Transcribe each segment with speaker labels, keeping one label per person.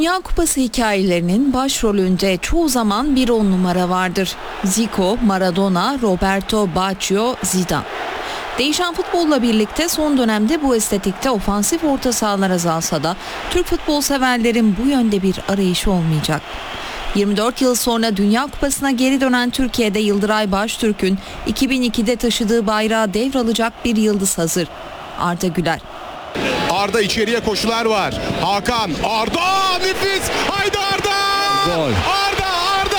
Speaker 1: Dünya Kupası hikayelerinin başrolünde çoğu zaman bir 10 numara vardır. Zico, Maradona, Roberto Baggio, Zidane. Değişen futbolla birlikte son dönemde bu estetikte ofansif orta sahalar azalsa da Türk futbol severlerin bu yönde bir arayışı olmayacak. 24 yıl sonra Dünya Kupası'na geri dönen Türkiye'de Yıldıray Baştürk'ün 2002'de taşıdığı bayrağı devralacak bir yıldız hazır. Arda Güler.
Speaker 2: Arda içeriye koşular var. Hakan, Arda nefis. Haydi Arda! Gol. Arda!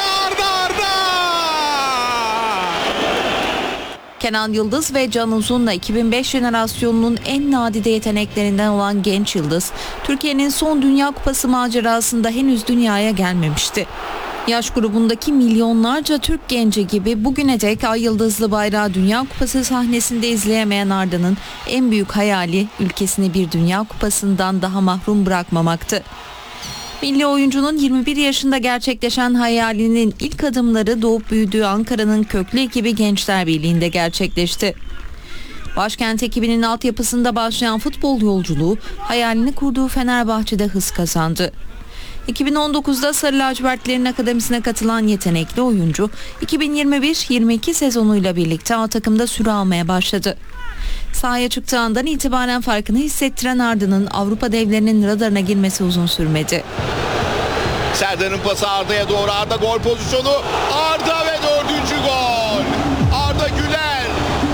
Speaker 1: Kenan Yıldız ve Can Uzun'la 2005 jenerasyonunun en nadide yeteneklerinden olan genç yıldız, Türkiye'nin son Dünya Kupası macerasında henüz dünyaya gelmemişti. Yaş grubundaki milyonlarca Türk genci gibi bugüne dek ay yıldızlı bayrağı Dünya Kupası sahnesinde izleyemeyen Arda'nın en büyük hayali ülkesini bir Dünya Kupası'ndan daha mahrum bırakmamaktı. Milli oyuncunun 21 yaşında gerçekleşen hayalinin ilk adımları doğup büyüdüğü Ankara'nın köklü ekibi Gençler Birliği'nde gerçekleşti. Başkent ekibinin altyapısında başlayan futbol yolculuğu hayalini kurduğu Fenerbahçe'de hız kazandı. 2019'da Sarı Lacivertlerin akademisine katılan yetenekli oyuncu 2021-22 sezonuyla birlikte A takımda süre almaya başladı. Sahaya çıktığı andan itibaren farkını hissettiren Arda'nın Avrupa devlerinin radarına girmesi uzun sürmedi.
Speaker 2: Serdar'ın pası Arda'ya doğru. Arda gol pozisyonu. Arda ve 4. gol. Arda Güler.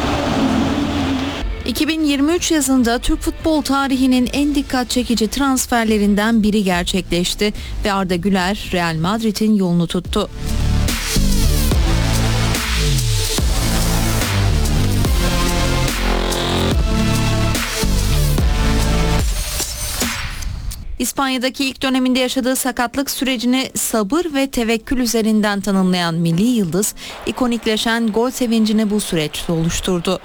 Speaker 1: 2023 yazında Türk futbol tarihinin en dikkat çekici transferlerinden biri gerçekleşti ve Arda Güler Real Madrid'in yolunu tuttu. İspanya'daki ilk döneminde yaşadığı sakatlık sürecini sabır ve tevekkül üzerinden tanımlayan milli yıldız, ikonikleşen gol sevincini bu süreçte oluşturdu.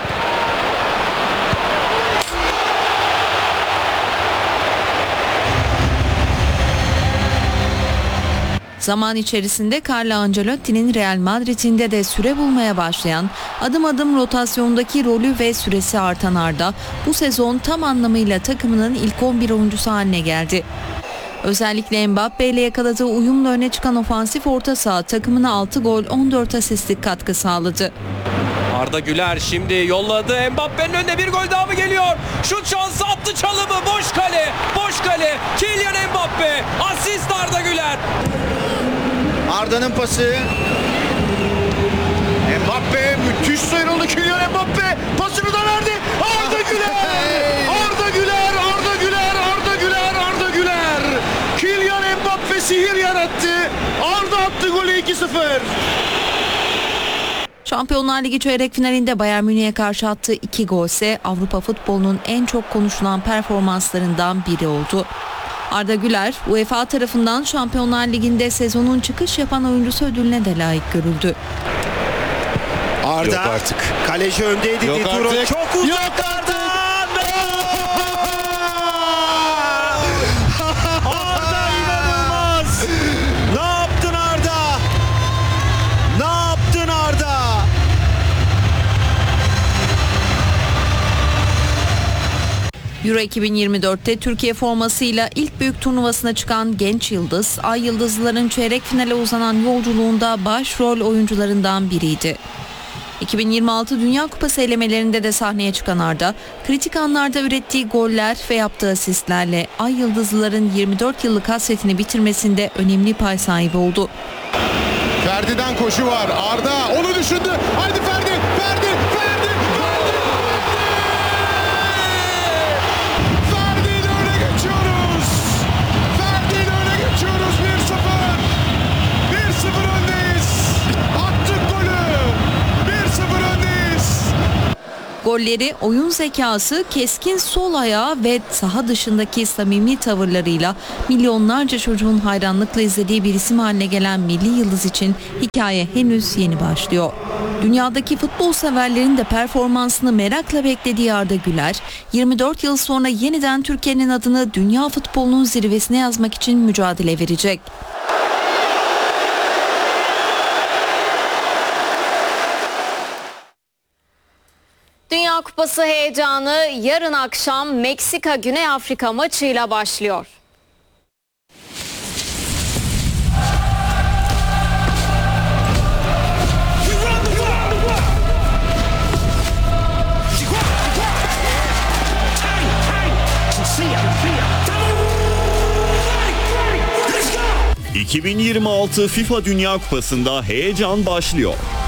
Speaker 1: Zaman içerisinde Carlo Ancelotti'nin Real Madrid'inde de süre bulmaya başlayan, adım adım rotasyondaki rolü ve süresi artan Arda, bu sezon tam anlamıyla takımının ilk 11 oyuncusu haline geldi. Özellikle Mbappe ile yakaladığı uyumla öne çıkan ofansif orta saha takımına 6 gol 14 asistlik katkı sağladı.
Speaker 3: Arda Güler şimdi yolladı. Mbappe'nin önüne bir gol daha mı geliyor? Şut şansı, attı çalımı. Boş kale. Boş kale. Kylian Mbappe. Asist Arda Güler.
Speaker 2: Arda'nın pası. Mbappe müthiş sıyrıldı. Kylian Mbappe pasını da verdi. Arda Güler. Arda Güler. Arda Güler. Arda Güler. Arda Güler. Kylian Mbappe sihir yarattı. Arda attı golü 2-0.
Speaker 1: Şampiyonlar Ligi çeyrek finalinde Bayern Münih'e karşı attığı 2 gol ise Avrupa futbolunun en çok konuşulan performanslarından biri oldu. Arda Güler, UEFA tarafından Şampiyonlar Ligi'nde sezonun çıkış yapan oyuncusu ödülüne de layık görüldü.
Speaker 2: Arda artık. Kaleci öndeydi.
Speaker 3: Yok artık.
Speaker 2: Çok uzaklardan.
Speaker 4: Arda inanılmaz. Ne yaptın Arda? Ne yaptın Arda?
Speaker 1: Euro 2024'te Türkiye formasıyla ilk büyük turnuvasına çıkan genç yıldız, Ay Yıldızlıların çeyrek finale uzanan yolculuğunda başrol oyuncularından biriydi. 2026 Dünya Kupası elemelerinde de sahneye çıkan Arda, kritik anlarda ürettiği goller ve yaptığı asistlerle Ay Yıldızlıların 24 yıllık hasretini bitirmesinde önemli pay sahibi oldu.
Speaker 2: Ferdi'den koşu var. Arda onu düşündü. Haydi Ferdi. Ferdi. Ferdi. Ferdi ile öne geçiyoruz. Ferdi ile öne geçiyoruz. 1-0. 1-0 öndeyiz. Attık golü. 1-0 öndeyiz.
Speaker 1: Golleri, oyun zekası, keskin sol ayağı ve saha dışındaki samimi tavırlarıyla milyonlarca çocuğun hayranlıkla izlediği bir isim haline gelen milli yıldız için hikaye henüz yeni başlıyor. Dünyadaki futbol severlerin de performansını merakla beklediği Arda Güler, 24 yıl sonra yeniden Türkiye'nin adını dünya futbolunun zirvesine yazmak için mücadele verecek.
Speaker 5: Dünya Kupası heyecanı yarın akşam Meksika-Güney Afrika maçıyla başlıyor.
Speaker 4: 2026 FIFA Dünya Kupası'nda heyecan başlıyor.